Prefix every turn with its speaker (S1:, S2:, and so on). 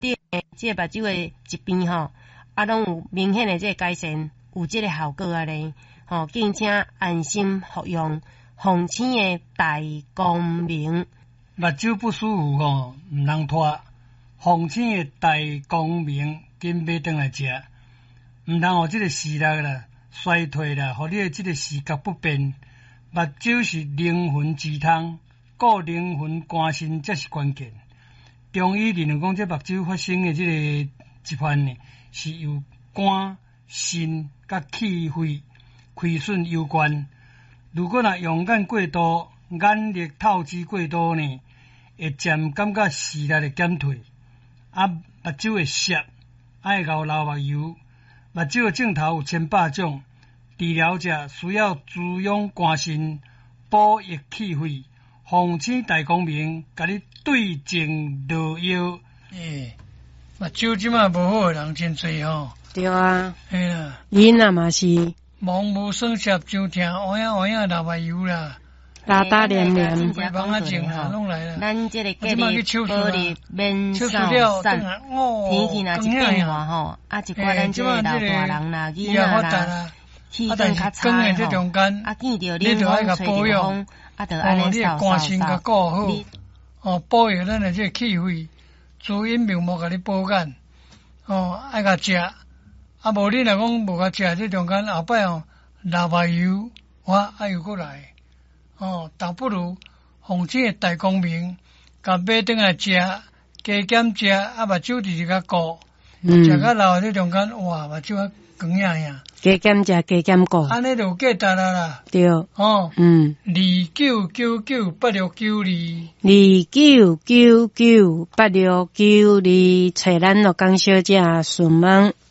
S1: 对即个目睭的疾病吼，拢有明显的即个改善，有即个效果啊咧。吼，敬请安心服用凤青的大光明。
S2: 目睭不舒服吼，毋通拖。凤青的大光明，紧买转来食，毋通互即个视力啦衰退啦，互你的即个视觉不便。目睭是灵魂之汤，顾灵魂肝肾才是关键。中医认为讲，这目睭发生的即个疾患呢，是由肝、肾甲气血亏损有关。如果若用眼过度、眼力透支过度呢，会渐感觉视力会减退，目睭会涩，爱熬流目油。目睭的镜头有千百种，治疗者需要滋养肝肾、补益气血。凤青大光明，甲你对症落药。目睭即马无好的人真侪吼。
S1: 对啊，
S2: 嘿啦，
S1: 囡仔嘛是。
S2: 望无双舌伤疼，黑影黑影流目油啦，
S1: 拉打连连，
S2: 回房啊症啦，拢来啦。
S1: 咱即个隔离保利免扫散，天气若一变化吼，一寡咱即个老大人啦、囡仔啦，气氛较差吼，见着冷风吹着风，着安尼扫扫扫。
S2: 保佑咱的即个气血，滋阴明目，甲你保肝。爱甲食。无你若讲无甲食，这中间后摆流目油，爱又过来。倒不如凤青的大光明，甲买转来食，加减食，目睭直直甲顾，食甲老这中间，目睭啊光影影。
S1: 加减食，加减顾，
S2: 安尼就有价值啦。
S1: 对
S2: 29998692，
S1: 29998692，找咱罗江小姐询问。